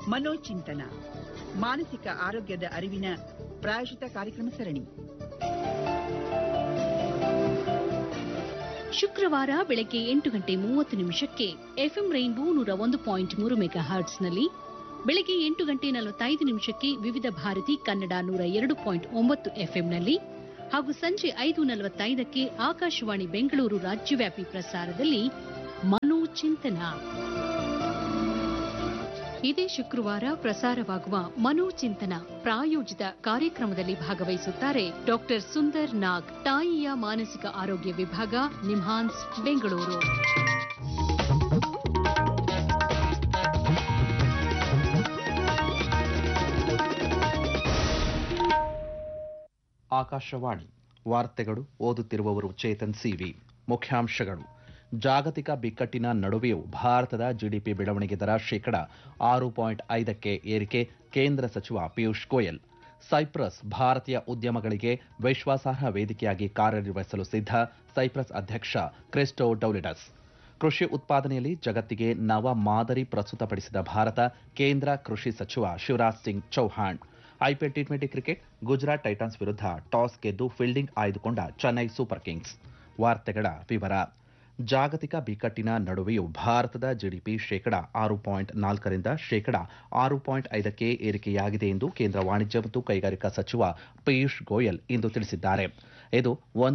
ಮನೋಚಿಂತನ ಮಾನಸಿಕ ಆರೋಗ್ಯದ ಅರಿವಿನ ಪ್ರಾಯೋಜಿತ ಕಾರ್ಯಕ್ರಮ ಸರಣಿ. ಶುಕ್ರವಾರ ಬೆಳಗ್ಗೆ 8:30 ಎಫ್ಎಂ ರೈನ್ಬೋ 101.3 ಮೆಗಾಹರ್ಟ್ಸ್ನಲ್ಲಿ, ಬೆಳಗ್ಗೆ 8:45 ವಿವಿಧ ಭಾರತಿ ಕನ್ನಡ 102.9 ಎಫ್ಎಂನಲ್ಲಿ ಹಾಗೂ ಸಂಜೆ 5:45 ಆಕಾಶವಾಣಿ ಬೆಂಗಳೂರು ರಾಜ್ಯವ್ಯಾಪಿ ಪ್ರಸಾರದಲ್ಲಿ ಮನೋಚಿಂತನ. ಇದೇ ಶುಕ್ರವಾರ ಪ್ರಸಾರವಾಗುವ ಮನೋಚಿಂತನ ಪ್ರಾಯೋಜಿತ ಕಾರ್ಯಕ್ರಮದಲ್ಲಿ ಭಾಗವಹಿಸುತ್ತಾರೆ ಡಾಕ್ಟರ್ ಸುಂದರ್ ನಾಗ್, ತಾಯಿಯ ಮಾನಸಿಕ ಆರೋಗ್ಯ ವಿಭಾಗ, ನಿಮ್ಹಾನ್ಸ್, ಬೆಂಗಳೂರು. ಆಕಾಶವಾಣಿ ವಾರ್ತೆಗಳು. ಓದುತ್ತಿರುವವರು ಚೇತನ್ ಸಿವಿ. ಮುಖ್ಯಾಂಶಗಳು: ಜಾಗತಿಕ ಬಿಕ್ಕಟ್ಟಿನ ನಡುವೆಯೂ ಭಾರತದ ಜಿಡಿಪಿ ಬೆಳವಣಿಗೆ ದರ 6.5% ಏರಿಕೆ, ಕೇಂದ್ರ ಸಚಿವ ಪಿಯೂಷ್ ಗೋಯಲ್. ಸೈಪ್ರಸ್ ಭಾರತೀಯ ಉದ್ಯಮಗಳಿಗೆ ವಿಶ್ವಾಸಾರ್ಹ ವೇದಿಕೆಯಾಗಿ ಕಾರ್ಯನಿರ್ವಹಿಸಲು ಸಿದ್ಧ, ಸೈಪ್ರಸ್ ಅಧ್ಯಕ್ಷ ಕ್ರಿಸ್ಟೋ ಡೌಲಿಡಸ್. ಕೃಷಿ ಉತ್ಪಾದನೆಯಲ್ಲಿ ಜಗತ್ತಿಗೆ ನವ ಮಾದರಿ ಪ್ರಸ್ತುತಪಡಿಸಿದ ಭಾರತ, ಕೇಂದ್ರ ಕೃಷಿ ಸಚಿವ Shivraj Singh Chauhan. IPL T20 cricket, Gujarat Titans ವಿರುದ್ಧ ಟಾಸ್ ಗೆದ್ದು ಫೀಲ್ಡಿಂಗ್ ಆಯ್ದುಕೊಂಡ ಚೆನ್ನೈ ಸೂಪರ್ ಕಿಂಗ್ಸ್. ವಾರ್ತೆಗಳ ವಿವರ. ಜಾಗತಿಕ ಬಿಕ್ಕಟ್ಟಿನ ನಡುವೆಯೂ ಭಾರತದ ಜಿಡಿಪಿ 6.4% 6.5% ಏರಿಕೆಯಾಗಿದೆ ಎಂದು ಕೇಂದ್ರ ವಾಣಿಜ್ಯ ಮತ್ತು ಕೈಗಾರಿಕಾ ಸಚಿವ ಪಿಯೂಷ್ ಗೋಯಲ್ ಇಂದು ತಿಳಿಸಿದ್ದಾರೆ. ಇದು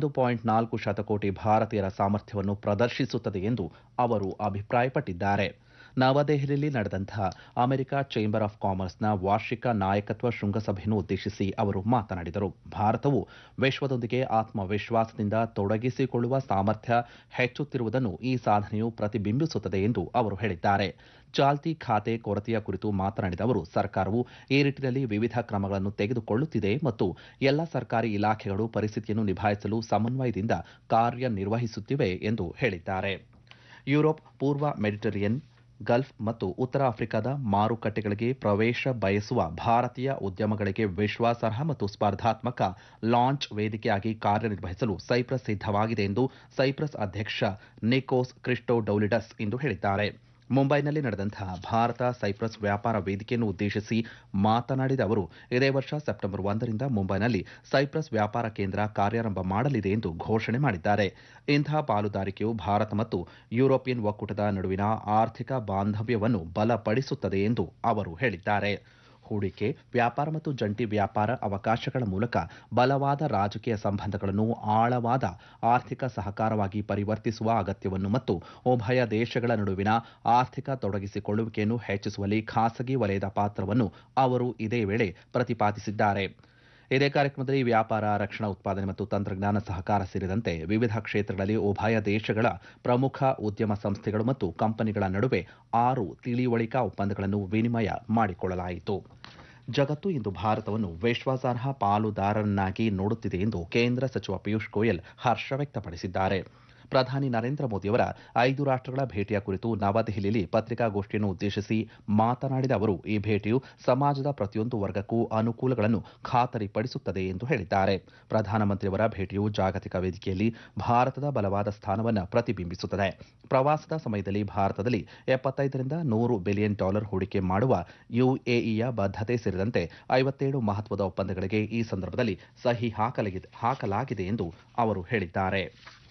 1.4 ಶತಕೋಟಿ ಭಾರತೀಯರ ಸಾಮರ್ಥ್ಯವನ್ನು ಪ್ರದರ್ಶಿಸುತ್ತದೆ ಎಂದು ಅವರು ಅಭಿಪ್ರಾಯಪಟ್ಟಿದ್ದಾರೆ. ನವದೆಹಲಿಯಲ್ಲಿ ನಡೆದಂತಹ ಅಮೆರಿಕ ಚೇಂಬರ್ ಆಫ್ ಕಾಮರ್ಸ್ನ ವಾರ್ಷಿಕ ನಾಯಕತ್ವ ಶೃಂಗಸಭೆಯನ್ನು ಉದ್ದೇಶಿಸಿ ಅವರು ಮಾತನಾಡಿದರು. ಭಾರತವು ವಿಶ್ವದೊಂದಿಗೆ ಆತ್ಮವಿಶ್ವಾಸದಿಂದ ತೊಡಗಿಸಿಕೊಳ್ಳುವ ಸಾಮರ್ಥ್ಯ ಹೆಚ್ಚುತ್ತಿರುವುದನ್ನು ಈ ಸಾಧನೆಯು ಪ್ರತಿಬಿಂಬಿಸುತ್ತದೆ ಎಂದು ಅವರು ಹೇಳಿದ್ದಾರೆ. ಚಾಲ್ತಿ ಖಾತೆ ಕೊರತೆಯ ಕುರಿತು ಮಾತನಾಡಿದ ಅವರು, ಸರ್ಕಾರವು ಈ ನಿಟ್ಟಿನಲ್ಲಿ ವಿವಿಧ ಕ್ರಮಗಳನ್ನು ತೆಗೆದುಕೊಳ್ಳುತ್ತಿದೆ ಮತ್ತು ಎಲ್ಲ ಸರ್ಕಾರಿ ಇಲಾಖೆಗಳು ಪರಿಸ್ಥಿತಿಯನ್ನು ನಿಭಾಯಿಸಲು ಸಮನ್ವಯದಿಂದ ಕಾರ್ಯನಿರ್ವಹಿಸುತ್ತಿವೆ ಎಂದು ಹೇಳಿದ್ದಾರೆ. ಯುರೋಪ್, ಪೂರ್ವ ಮೆಡಿಟರೇನಿಯನ್, ಗಲ್ಫ್ ಮತ್ತು ಉತ್ತರ ಆಫ್ರಿಕಾದ ಮಾರುಕಟ್ಟೆಗಳಿಗೆ ಪ್ರವೇಶ ಬಯಸುವ ಭಾರತೀಯ ಉದ್ಯಮಗಳಿಗೆ ವಿಶ್ವಾಸಾರ್ಹ ಮತ್ತು ಸ್ಪರ್ಧಾತ್ಮಕ ಲಾಂಚ್ ವೇದಿಕೆಯಾಗಿ ಕಾರ್ಯನಿರ್ವಹಿಸಲು ಸೈಪ್ರಸ್ ಸಿದ್ಧವಾಗಿದೆ ಎಂದು ಸೈಪ್ರಸ್ ಅಧ್ಯಕ್ಷ ನಿಕೋಸ್ ಕ್ರಿಸ್ಟೋಡೌಲಿಡಸ್ ಇಂದು ಹೇಳಿದ್ದಾರೆ. ಮುಂಬೈನಲ್ಲಿ ನಡೆದಂತಹ ಭಾರತ ಸೈಪ್ರಸ್ ವ್ಯಾಪಾರ ವೇದಿಕೆಯನ್ನು ಉದ್ದೇಶಿಸಿ ಮಾತನಾಡಿದ ಅವರು, ಇದೇ ವರ್ಷ ಸೆಪ್ಟೆಂಬರ್ 1ರಿಂದ ಮುಂಬೈನಲ್ಲಿ ಸೈಪ್ರಸ್ ವ್ಯಾಪಾರ ಕೇಂದ್ರ ಕಾರ್ಯಾರಂಭ ಮಾಡಲಿದೆ ಎಂದು ಘೋಷಣೆ ಮಾಡಿದ್ದಾರೆ. ಇಂತಹ ಪಾಲುದಾರಿಕೆಯು ಭಾರತ ಮತ್ತು ಯುರೋಪಿಯನ್ ಒಕ್ಕೂಟದ ನಡುವಿನ ಆರ್ಥಿಕ ಬಾಂಧವ್ಯವನ್ನು ಬಲಪಡಿಸುತ್ತದೆ ಎಂದು ಅವರು ಹೇಳಿದ್ದಾರೆ. ಹೂಡಿಕೆ, ವ್ಯಾಪಾರ ಮತ್ತು ಜಂಟಿ ವ್ಯಾಪಾರ ಅವಕಾಶಗಳ ಮೂಲಕ ಬಲವಾದ ರಾಜಕೀಯ ಸಂಬಂಧಗಳನ್ನು ಆಳವಾದ ಆರ್ಥಿಕ ಸಹಕಾರವಾಗಿ ಪರಿವರ್ತಿಸುವ ಅಗತ್ಯವನ್ನು ಮತ್ತು ಉಭಯ ದೇಶಗಳ ನಡುವಿನ ಆರ್ಥಿಕ ತೊಡಗಿಸಿಕೊಳ್ಳುವಿಕೆಯನ್ನು ಹೆಚ್ಚಿಸುವಲ್ಲಿ ಖಾಸಗಿ ವಲಯದ ಪಾತ್ರವನ್ನು ಅವರು ಇದೇ ವೇಳೆ ಪ್ರತಿಪಾದಿಸಿದ್ದಾರೆ. ಇದೇ ಕಾರ್ಯಕ್ರಮದಲ್ಲಿ ವ್ಯಾಪಾರ, ರಕ್ಷಣಾ, ಉತ್ಪಾದನೆ ಮತ್ತು ತಂತ್ರಜ್ಞಾನ ಸಹಕಾರ ಸೇರಿದಂತೆ ವಿವಿಧ ಕ್ಷೇತ್ರಗಳಲ್ಲಿ ಉಭಯ ದೇಶಗಳ ಪ್ರಮುಖ ಉದ್ಯಮ ಸಂಸ್ಥೆಗಳು ಮತ್ತು ಕಂಪನಿಗಳ ನಡುವೆ 6 ತಿಳಿವಳಿಕಾ ಒಪ್ಪಂದಗಳನ್ನು ವಿನಿಮಯ ಮಾಡಿಕೊಳ್ಳಲಾಯಿತು. ಜಗತ್ತು ಇಂದು ಭಾರತವನ್ನು ವಿಶ್ವಾಸಾರ್ಹ ಪಾಲುದಾರರನ್ನಾಗಿ ನೋಡುತ್ತಿದೆ ಎಂದು ಕೇಂದ್ರ ಸಚಿವ ಪಿಯೂಷ್ ಗೋಯಲ್ ಹರ್ಷ ವ್ಯಕ್ತಪಡಿಸಿದ್ದಾರೆ. ಪ್ರಧಾನಿ ನರೇಂದ್ರ ಮೋದಿಯವರ 5 ರಾಷ್ಟ್ರಗಳ ಭೇಟಿಯ ಕುರಿತು ನವದೆಹಲಿಯಲ್ಲಿ ಪತ್ರಿಕಾಗೋಷ್ಠಿಯನ್ನು ಉದ್ದೇಶಿಸಿ ಮಾತನಾಡಿದ ಅವರು, ಈ ಭೇಟಿಯು ಸಮಾಜದ ಪ್ರತಿಯೊಂದು ವರ್ಗಕ್ಕೂ ಅನುಕೂಲಗಳನ್ನು ಖಾತರಿಪಡಿಸುತ್ತದೆ ಎಂದು ಹೇಳಿದ್ದಾರೆ. ಪ್ರಧಾನಮಂತ್ರಿಯವರ ಭೇಟಿಯು ಜಾಗತಿಕ ವೇದಿಕೆಯಲ್ಲಿ ಭಾರತದ ಬಲವಾದ ಸ್ಥಾನವನ್ನು ಪ್ರತಿಬಿಂಬಿಸುತ್ತದೆ. ಪ್ರವಾಸದ ಸಮಯದಲ್ಲಿ ಭಾರತದಲ್ಲಿ $75ರಿಂದ $100 ಬಿಲಿಯನ್ ಹೂಡಿಕೆ ಮಾಡುವ ಯುಎಇಯ ಬದ್ಧತೆ ಸೇರಿದಂತೆ 57 ಮಹತ್ವದ ಒಪ್ಪಂದಗಳಿಗೆ ಈ ಸಂದರ್ಭದಲ್ಲಿ ಸಹಿ ಹಾಕಲಾಗಿದೆ ಎಂದು ಅವರು ಹೇಳಿದ್ದಾರೆ.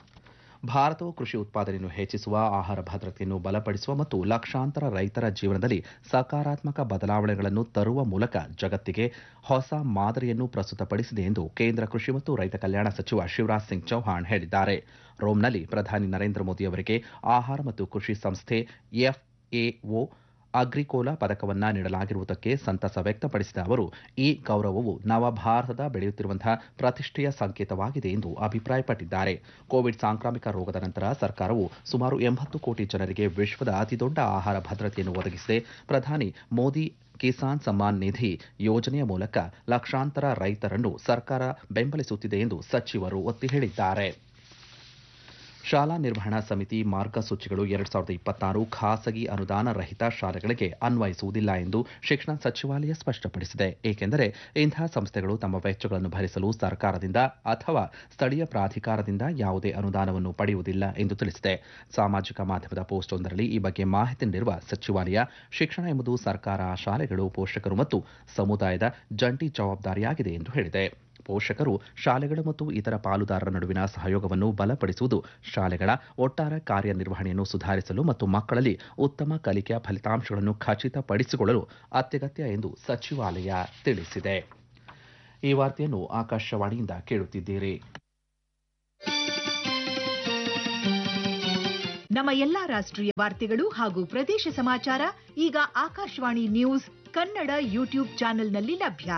ಭಾರತವು ಕೃಷಿ ಉತ್ಪಾದನೆಯನ್ನು ಹೆಚ್ಚಿಸುವ, ಆಹಾರ ಭದ್ರತೆಯನ್ನು ಬಲಪಡಿಸುವ ಮತ್ತು ಲಕ್ಷಾಂತರ ರೈತರ ಜೀವನದಲ್ಲಿ ಸಕಾರಾತ್ಮಕ ಬದಲಾವಣೆಗಳನ್ನು ತರುವ ಮೂಲಕ ಜಗತ್ತಿಗೆ ಹೊಸ ಮಾದರಿಯನ್ನು ಪ್ರಸ್ತುತಪಡಿಸಿದೆ ಎಂದು ಕೇಂದ್ರ ಕೃಷಿ ಮತ್ತು ರೈತ ಕಲ್ಯಾಣ ಸಚಿವ ಶಿವರಾಜ್ ಸಿಂಗ್ ಚೌಹಾಣ್ ಹೇಳಿದ್ದಾರೆ. ರೋಮ್ನಲ್ಲಿ ಪ್ರಧಾನಿ ನರೇಂದ್ರ ಮೋದಿ ಅವರಿಗೆ ಆಹಾರ ಮತ್ತು ಕೃಷಿ ಸಂಸ್ಥೆ FAO ಅಗ್ರಿಕೋಲಾ ಪದಕವನ್ನು ನೀಡಲಾಗಿರುವುದಕ್ಕೆ ಸಂತಸ ವ್ಯಕ್ತಪಡಿಸಿದ ಅವರು, ಈ ಗೌರವವು ನವಭಾರತದ ಬೆಳೆಯುತ್ತಿರುವಂತಹ ಪ್ರತಿಷ್ಠೆಯ ಸಂಕೇತವಾಗಿದೆ ಎಂದು ಅಭಿಪ್ರಾಯಪಟ್ಟಿದ್ದಾರೆ. ಕೋವಿಡ್ ಸಾಂಕ್ರಾಮಿಕ ರೋಗದ ನಂತರ ಸರ್ಕಾರವು ಸುಮಾರು 80 ಕೋಟಿ ಜನರಿಗೆ ವಿಶ್ವದ ಅತಿದೊಡ್ಡ ಆಹಾರ ಭದ್ರತೆಯನ್ನು ಒದಗಿಸಿದೆ. ಪ್ರಧಾನಿ ಮೋದಿ ಕಿಸಾನ್ ಸಮ್ಮಾನ್ ನಿಧಿ ಯೋಜನೆಯ ಮೂಲಕ ಲಕ್ಷಾಂತರ ರೈತರನ್ನು ಸರ್ಕಾರ ಬೆಂಬಲಿಸುತ್ತಿದೆ ಎಂದು ಸಚಿವರು ಒತ್ತಿ ಹೇಳಿದ್ದಾರೆ. ಶಾಲಾ ನಿರ್ವಹಣಾ ಸಮಿತಿ ಮಾರ್ಗಸೂಚಿಗಳು 2026 ಖಾಸಗಿ ಅನುದಾನ ರಹಿತ ಶಾಲೆಗಳಿಗೆ ಅನ್ವಯಿಸುವುದಿಲ್ಲ ಎಂದು ಶಿಕ್ಷಣ ಸಚಿವಾಲಯ ಸ್ಪಷ್ಟಪಡಿಸಿದೆ. ಏಕೆಂದರೆ ಇಂತಹ ಸಂಸ್ಥೆಗಳು ತಮ್ಮ ವೆಚ್ಚಗಳನ್ನು ಭರಿಸಲು ಸರ್ಕಾರದಿಂದ ಅಥವಾ ಸ್ಥಳೀಯ ಪ್ರಾಧಿಕಾರದಿಂದ ಯಾವುದೇ ಅನುದಾನವನ್ನು ಪಡೆಯುವುದಿಲ್ಲ ಎಂದು ತಿಳಿಸಿದೆ. ಸಾಮಾಜಿಕ ಮಾಧ್ಯಮದ ಪೋಸ್ಟ್ ಒಂದರಲ್ಲಿ ಈ ಬಗ್ಗೆ ಮಾಹಿತಿ ನೀಡಿರುವ ಸಚಿವಾಲಯ, ಶಿಕ್ಷಣ ಎಂಬುದು ಸರ್ಕಾರ, ಶಾಲೆಗಳು, ಪೋಷಕರು ಮತ್ತು ಸಮುದಾಯದ ಜಂಟಿ ಜವಾಬ್ದಾರಿಯಾಗಿದೆ ಎಂದು ಹೇಳಿದೆ. ಪೋಷಕರು, ಶಾಲೆಗಳು ಮತ್ತು ಇತರ ಪಾಲುದಾರರ ನಡುವಿನ ಸಹಯೋಗವನ್ನು ಬಲಪಡಿಸುವುದು ಶಾಲೆಗಳ ಒಟ್ಟಾರೆ ಕಾರ್ಯನಿರ್ವಹಣೆಯನ್ನು ಸುಧಾರಿಸಲು ಮತ್ತು ಮಕ್ಕಳಲ್ಲಿ ಉತ್ತಮ ಕಲಿಕೆಯ ಫಲಿತಾಂಶಗಳನ್ನು ಖಚಿತಪಡಿಸಿಕೊಳ್ಳಲು ಅತ್ಯಗತ್ಯ ಎಂದು ಸಚಿವಾಲಯ ತಿಳಿಸಿದೆ. ಈ ವಾರ್ತೆಯನ್ನು ಆಕಾಶವಾಣಿಯಿಂದ ಕೇಳುತ್ತಿದ್ದೀರಿ. ನಮ್ಮ ಎಲ್ಲಾ ರಾಷ್ಟ್ರೀಯ ವಾರ್ತೆಗಳು ಹಾಗೂ ಪ್ರದೇಶ ಸಮಾಚಾರ ಈಗ ಆಕಾಶವಾಣಿ ನ್ಯೂಸ್ ಕನ್ನಡ ಯೂಟ್ಯೂಬ್ ಚಾನೆಲ್ನಲ್ಲಿ ಲಭ್ಯ.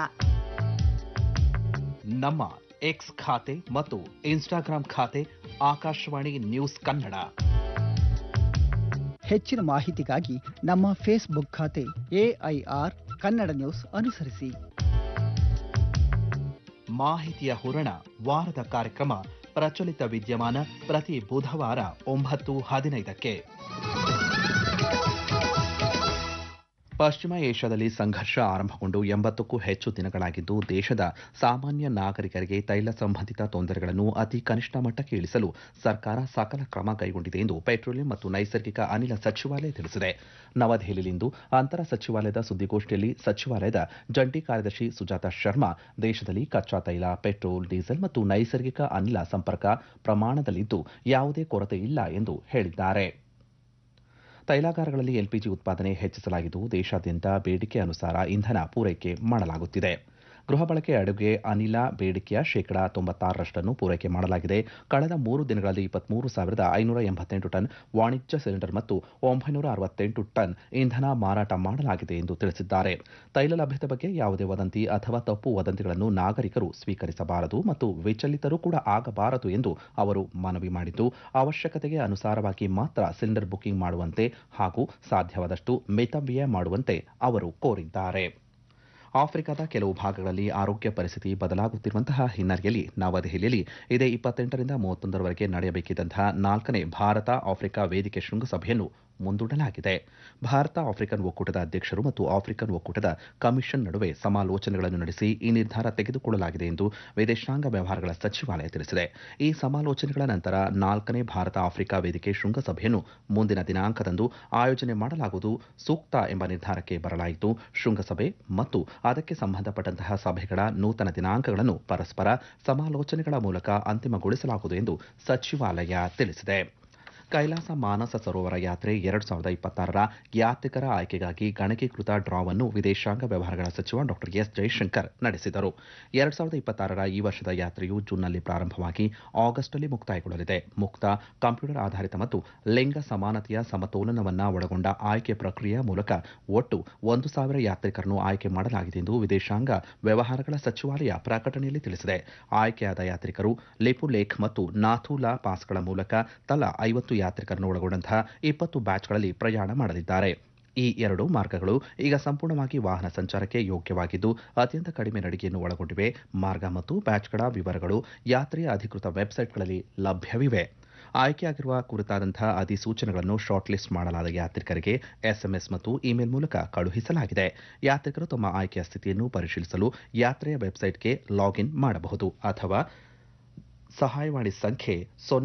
ನಮ್ಮ ಎಕ್ಸ್ ಖಾತೆ ಮತ್ತು ಇನ್ಸ್ಟಾಗ್ರಾಂ ಖಾತೆ ಆಕಾಶವಾಣಿ ನ್ಯೂಸ್ ಕನ್ನಡ. ಹೆಚ್ಚಿನ ಮಾಹಿತಿಗಾಗಿ ನಮ್ಮ ಫೇಸ್ಬುಕ್ ಖಾತೆ AIR ಕನ್ನಡ ನ್ಯೂಸ್ ಅನುಸರಿಸಿ. ಮಾಹಿತಿಯ ಹೂರಣ ವಾರದ ಕಾರ್ಯಕ್ರಮ ಪ್ರಚಲಿತ ವಿದ್ಯಮಾನ ಪ್ರತಿ ಬುಧವಾರ 9:15ಕ್ಕೆ. ಪಶ್ಚಿಮ ಏಷ್ಯಾದಲ್ಲಿ ಸಂಘರ್ಷ ಆರಂಭಗೊಂಡು 80ಕ್ಕೂ ಹೆಚ್ಚು ದಿನಗಳಾಗಿದ್ದು, ದೇಶದ ಸಾಮಾನ್ಯ ನಾಗರಿಕರಿಗೆ ತೈಲ ಸಂಬಂಧಿತ ತೊಂದರೆಗಳನ್ನು ಅತಿ ಕನಿಷ್ಠ ಮಟ್ಟಕ್ಕೆ ಇಳಿಸಲು ಸರ್ಕಾರ ಸಕಲ ಕ್ರಮ ಕೈಗೊಂಡಿದೆ ಎಂದು ಪೆಟ್ರೋಲಿಯಂ ಮತ್ತು ನೈಸರ್ಗಿಕ ಅನಿಲ ಸಚಿವಾಲಯ ತಿಳಿಸಿದೆ. ನವದೆಹಲಿಯಲ್ಲಿಂದು ಅಂತರ ಸಚಿವಾಲಯದ ಸುದ್ದಿಗೋಷ್ಠಿಯಲ್ಲಿ ಸಚಿವಾಲಯದ ಜಂಟಿ ಕಾರ್ಯದರ್ಶಿ ಸುಜಾತಾ ಶರ್ಮಾ, ದೇಶದಲ್ಲಿ ಕಚ್ಚಾ ತೈಲ, ಪೆಟ್ರೋಲ್, ಡೀಸೆಲ್ ಮತ್ತು ನೈಸರ್ಗಿಕ ಅನಿಲ ಸಂಪರ್ಕ ಪ್ರಮಾಣದಲ್ಲಿದ್ದು ಯಾವುದೇ ಕೊರತೆ ಇಲ್ಲ ಎಂದು ಹೇಳಿದ್ದಾರೆ. ತೈಲಾಗಾರಗಳಲ್ಲಿ ಎಲ್ಪಿಜಿ ಉತ್ಪಾದನೆ ಹೆಚ್ಚಿಸಲಾಗಿದ್ದು, ದೇಶಾದ್ಯಂತ ಬೇಡಿಕೆ ಅನುಸಾರ ಇಂಧನ ಪೂರೈಕೆ ಮಾಡಲಾಗುತ್ತಿದೆ. ಗೃಹ ಬಳಕೆ ಅಡುಗೆ ಅನಿಲ ಬೇಡಿಕೆಯ 96% ಪೂರೈಕೆ ಮಾಡಲಾಗಿದೆ. ಕಳೆದ 3 ದಿನಗಳಲ್ಲಿ 23,588 ಟನ್ ವಾಣಿಜ್ಯ ಸಿಲಿಂಡರ್ ಮತ್ತು 968 ಟನ್ ಇಂಧನ ಮಾರಾಟ ಮಾಡಲಾಗಿದೆ ಎಂದು ತಿಳಿಸಿದ್ದಾರೆ. ತೈಲ ಲಭ್ಯತೆ ಬಗ್ಗೆ ಯಾವುದೇ ವದಂತಿ ಅಥವಾ ತಪ್ಪು ವದಂತಿಗಳನ್ನು ನಾಗರಿಕರು ಸ್ವೀಕರಿಸಬಾರದು ಮತ್ತು ವಿಚಲಿತರು ಕೂಡ ಆಗಬಾರದು ಎಂದು ಅವರು ಮನವಿ ಮಾಡಿದ್ದು, ಅವಶ್ಯಕತೆಗೆ ಅನುಸಾರವಾಗಿ ಮಾತ್ರ ಸಿಲಿಂಡರ್ ಬುಕಿಂಗ್ ಮಾಡುವಂತೆ ಹಾಗೂ ಸಾಧ್ಯವಾದಷ್ಟು ಮಿತವ್ಯಯ ಮಾಡುವಂತೆ ಅವರು ಕೋರಿದ್ದಾರೆ. ಆಫ್ರಿಕಾದ ಕೆಲವು ಭಾಗಗಳಲ್ಲಿ ಆರೋಗ್ಯ ಪರಿಸ್ಥಿತಿ ಬದಲಾಗುತ್ತಿರುವಂತಹ ಹಿನ್ನೆಲೆಯಲ್ಲಿ ನವದೆಹಲಿಯಲ್ಲಿ ಇದೇ 28ರಿಂದ 31ರವರೆಗೆ ನಡೆಯಬೇಕಿದ್ದಂತಹ 4ನೇ ಭಾರತ ಆಫ್ರಿಕಾ ವೇದಿಕೆ ಶೃಂಗಸಭೆಯನ್ನು ಮುಂದೂಡಲಾಗಿದೆ. ಭಾರತ ಆಫ್ರಿಕನ್ ಒಕ್ಕೂಟದ ಅಧ್ಯಕ್ಷರು ಮತ್ತು ಆಫ್ರಿಕನ್ ಒಕ್ಕೂಟದ ಕಮಿಷನ್ ನಡುವೆ ಸಮಾಲೋಚನೆಗಳನ್ನು ನಡೆಸಿ ಈ ನಿರ್ಧಾರ ತೆಗೆದುಕೊಳ್ಳಲಾಗಿದೆ ಎಂದು ವಿದೇಶಾಂಗ ವ್ಯವಹಾರಗಳ ಸಚಿವಾಲಯ ತಿಳಿಸಿದೆ. ಈ ಸಮಾಲೋಚನೆಗಳ ನಂತರ 4ನೇ ಭಾರತ ಆಫ್ರಿಕಾ ವೇದಿಕೆ ಶೃಂಗಸಭೆಯನ್ನು ಮುಂದಿನ ದಿನಾಂಕದಂದು ಆಯೋಜನೆ ಮಾಡಲಾಗುವುದು ಸೂಕ್ತ ಎಂಬ ನಿರ್ಧಾರಕ್ಕೆ ಬರಲಾಯಿತು. ಶೃಂಗಸಭೆ ಮತ್ತು ಅದಕ್ಕೆ ಸಂಬಂಧಪಟ್ಟಂತಹ ಸಭೆಗಳ ನೂತನ ದಿನಾಂಕಗಳನ್ನು ಪರಸ್ಪರ ಸಮಾಲೋಚನೆಗಳ ಮೂಲಕ ಅಂತಿಮಗೊಳಿಸಲಾಗುವುದು ಎಂದು ಸಚಿವಾಲಯ ತಿಳಿಸಿದೆ. ಕೈಲಾಸ ಮಾನಸ ಸರೋವರ ಯಾತ್ರೆ 2026ರ ಯಾತ್ರಿಕರ ಆಯ್ಕೆಗಾಗಿ ಗಣಕೀಕೃತ ಡ್ರಾವನ್ನು ವಿದೇಶಾಂಗ ವ್ಯವಹಾರಗಳ ಸಚಿವ ಡಾ ಎಸ್ ಜೈಶಂಕರ್ ನಡೆಸಿದರು. 2026ರ ಈ ವರ್ಷದ ಯಾತ್ರೆಯು ಜೂನ್ನಲ್ಲಿ ಪ್ರಾರಂಭವಾಗಿ ಆಗಸ್ಟ್ನಲ್ಲಿ ಮುಕ್ತಾಯಗೊಳ್ಳಲಿದೆ. ಮುಕ್ತ, ಕಂಪ್ಯೂಟರ್ ಆಧಾರಿತ ಮತ್ತು ಲಿಂಗ ಸಮಾನತೆಯ ಸಮತೋಲನವನ್ನು ಒಳಗೊಂಡ ಆಯ್ಕೆ ಪ್ರಕ್ರಿಯೆಯ ಮೂಲಕ ಒಟ್ಟು 1,000 ಯಾತ್ರಿಕರನ್ನು ಆಯ್ಕೆ ಮಾಡಲಾಗಿದೆ ಎಂದು ವಿದೇಶಾಂಗ ವ್ಯವಹಾರಗಳ ಸಚಿವಾಲಯ ಪ್ರಕಟಣೆಯಲ್ಲಿ ತಿಳಿಸಿದೆ. ಆಯ್ಕೆಯಾದ ಯಾತ್ರಿಕರು ಲಿಪುಲೇಖ್ ಮತ್ತು ನಾಥೂಲಾ ಪಾಸ್ಗಳ ಮೂಲಕ ತಲಾ 50 ಯಾತ್ರಿಕರನ್ನು ಒಳಗೊಂಡಂತಹ 20 ಬ್ಯಾಚ್ಗಳಲ್ಲಿ ಪ್ರಯಾಣ ಮಾಡಲಿದ್ದಾರೆ. ಈ 2 ಮಾರ್ಗಗಳು ಈಗ ಸಂಪೂರ್ಣವಾಗಿ ವಾಹನ ಸಂಚಾರಕ್ಕೆ ಯೋಗ್ಯವಾಗಿದ್ದು, ಅತ್ಯಂತ ಕಡಿಮೆ ನಡಿಗೆಯನ್ನು ಒಳಗೊಂಡಿವೆ. ಮಾರ್ಗ ಮತ್ತು ಬ್ಯಾಚ್ಗಳ ವಿವರಗಳು ಯಾತ್ರೆಯ ಅಧಿಕೃತ ವೆಬ್ಸೈಟ್ಗಳಲ್ಲಿ ಲಭ್ಯವಿವೆ. ಆಯ್ಕೆಯಾಗಿರುವ ಕುರಿತಾದಂತಹ ಅಧಿಸೂಚನೆಗಳನ್ನು ಶಾರ್ಟ್ ಲಿಸ್ಟ್ ಮಾಡಲಾದ ಯಾತ್ರಿಕರಿಗೆ SMS ಮತ್ತು ಇಮೇಲ್ ಮೂಲಕ ಕಳುಹಿಸಲಾಗಿದೆ. ಯಾತ್ರಿಕರು ತಮ್ಮ ಆಯ್ಕೆಯ ಸ್ಥಿತಿಯನ್ನು ಪರಿಶೀಲಿಸಲು ಯಾತ್ರೆಯ ವೆಬ್ಸೈಟ್ಗೆ ಲಾಗಿನ್ ಮಾಡಬಹುದು ಅಥವಾ ಸಹಾಯವಾಣಿ ಸಂಖ್ಯೆ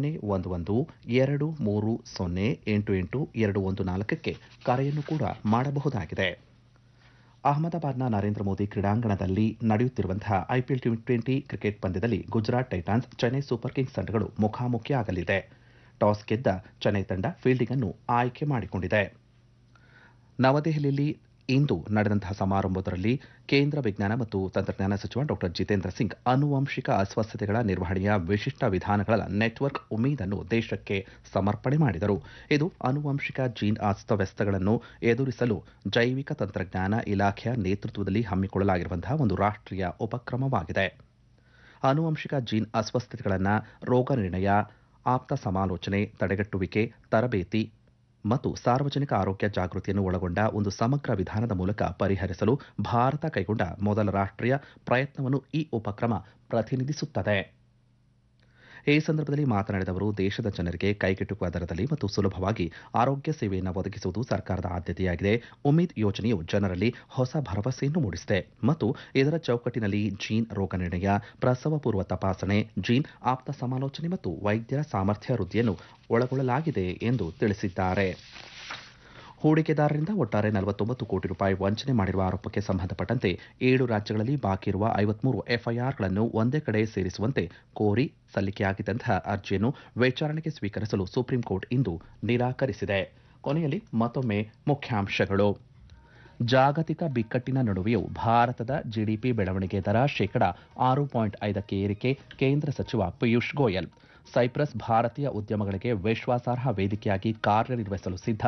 011-230-88-214ಕ್ಕೆ ಕರೆಯನ್ನು ಕೂಡ ಮಾಡಬಹುದಾಗಿದೆ. ಅಹಮದಾಬಾದ್ನ ನರೇಂದ್ರ ಮೋದಿ ಕ್ರೀಡಾಂಗಣದಲ್ಲಿ ನಡೆಯುತ್ತಿರುವಂತಹ IPL T20 ಕ್ರಿಕೆಟ್ ಪಂದ್ಯದಲ್ಲಿ Gujarat Titans Chennai super Kings ತಂಡಗಳು ಮುಖಾಮುಖಿಯಾಗಲಿದೆ. ಟಾಸ್ ಗೆದ್ದ ಚೆನ್ನೈ ತಂಡ ಫೀಲ್ಡಿಂಗ್ ಅನ್ನು ಆಯ್ಕೆ ಮಾಡಿಕೊಂಡಿದೆ. ನವದೆಹಲಿಯಲ್ಲಿ ಇಂದು ನಡೆದಂತಹ ಸಮಾರಂಭದಲ್ಲಿ ಕೇಂದ್ರ ವಿಜ್ಞಾನ ಮತ್ತು ತಂತ್ರಜ್ಞಾನ ಸಚಿವ ಡಾ ಜಿತೇಂದ್ರ ಸಿಂಗ್ ಆನುವಂಶಿಕ ಅಸ್ವಸ್ಥತೆಗಳ ನಿರ್ವಹಣೆಯ ವಿಶಿಷ್ಟ ವಿಧಾನಗಳ ನೆಟ್ವರ್ಕ್ ಉಮೀದನ್ನು ದೇಶಕ್ಕೆ ಸಮರ್ಪಣೆ ಮಾಡಿದರು. ಇದು ಆನುವಂಶಿಕ ಜೀನ್ ಅಸ್ತವ್ಯಸ್ತಗಳನ್ನು ಎದುರಿಸಲು ಜೈವಿಕ ತಂತ್ರಜ್ಞಾನ ಇಲಾಖೆಯ ನೇತೃತ್ವದಲ್ಲಿ ಹಮ್ಮಿಕೊಳ್ಳಲಾಗಿರುವಂತಹ ಒಂದು ರಾಷ್ಟ್ರೀಯ ಉಪಕ್ರಮವಾಗಿದೆ. ಆನುವಂಶಿಕ ಜೀನ್ ಅಸ್ವಸ್ಥತೆಗಳನ್ನು ರೋಗ ನಿರ್ಣಯ, ಆಪ್ತ ಸಮಾಲೋಚನೆ, ತಡೆಗಟ್ಟುವಿಕೆ, ತರಬೇತಿ ಮತ್ತು ಸಾರ್ವಜನಿಕ ಆರೋಗ್ಯ ಜಾಗೃತಿಯನ್ನು ಒಳಗೊಂಡ ಒಂದು ಸಮಗ್ರ ವಿಧಾನದ ಮೂಲಕ ಪರಿಹರಿಸಲು ಭಾರತ ಕೈಗೊಂಡ ಮೊದಲ ರಾಷ್ಟ್ರೀಯ ಪ್ರಯತ್ನವನ್ನು ಈ ಉಪಕ್ರಮ ಪ್ರತಿನಿಧಿಸುತ್ತದೆ. ಈ ಸಂದರ್ಭದಲ್ಲಿ ಮಾತನಾಡಿದ ಅವರು ದೇಶದ ಜನರಿಗೆ ಕೈಗೆಟುಕುವ ದರದಲ್ಲಿ ಮತ್ತು ಸುಲಭವಾಗಿ ಆರೋಗ್ಯ ಸೇವೆಯನ್ನು ಒದಗಿಸುವುದು ಸರ್ಕಾರದ ಆದ್ಯತೆಯಾಗಿದೆ. ಉಮೀದ್ ಯೋಜನೆಯು ಜನರಲ್ಲಿ ಹೊಸ ಭರವಸೆಯನ್ನು ಮೂಡಿಸಿದೆ ಮತ್ತು ಇದರ ಚೌಕಟ್ಟಿನಲ್ಲಿ ಜೀನ್ ರೋಗ ನಿರ್ಣಯ, ಪ್ರಸವ ಪೂರ್ವ ತಪಾಸಣೆ, ಜೀನ್ ಆಪ್ತ ಸಮಾಲೋಚನೆ ಮತ್ತು ವೈದ್ಯರ ಸಾಮರ್ಥ್ಯ ವೃದ್ಧಿಯನ್ನು ಒಳಗೊಳ್ಳಲಾಗಿದೆ ಎಂದು ತಿಳಿಸಿದ್ದಾರೆ. ಹೂಡಿಕೆದಾರರಿಂದ ಒಟ್ಟಾರೆ 49 ಕೋಟಿ ರೂಪಾಯಿ ವಂಚನೆ ಮಾಡಿರುವ ಆರೋಪಕ್ಕೆ ಸಂಬಂಧಪಟ್ಟಂತೆ 7 ರಾಜ್ಯಗಳಲ್ಲಿ ಬಾಕಿ ಇರುವ 53 ಎಫ್ಐಆರ್ಗಳನ್ನು ಒಂದೇ ಕಡೆ ಸೇರಿಸುವಂತೆ ಕೋರಿ ಸಲ್ಲಿಕೆಯಾಗಿದ್ದಂತಹ ಅರ್ಜಿಯನ್ನು ವಿಚಾರಣೆಗೆ ಸ್ವೀಕರಿಸಲು ಸುಪ್ರೀಂ ಕೋರ್ಟ್ ಇಂದು ನಿರಾಕರಿಸಿದೆ. ಕೊನೆಯಲ್ಲಿ ಮತ್ತೊಮ್ಮೆ ಮುಖ್ಯಾಂಶಗಳು. ಜಾಗತಿಕ ಬಿಕ್ಕಟ್ಟಿನ ನಡುವೆಯೂ ಭಾರತದ ಜಿಡಿಪಿ ಬೆಳವಣಿಗೆ ದರ 6.5ಕ್ಕೆ ಏರಿಕೆ, ಕೇಂದ್ರ ಸಚಿವ ಪಿಯೂಷ್ ಗೋಯಲ್. ಸೈಪ್ರಸ್ ಭಾರತೀಯ ಉದ್ಯಮಗಳಿಗೆ ವಿಶ್ವಾಸಾರ್ಹ ವೇದಿಕೆಯಾಗಿ ಕಾರ್ಯನಿರ್ವಹಿಸಲು ಸಿದ್ಧ,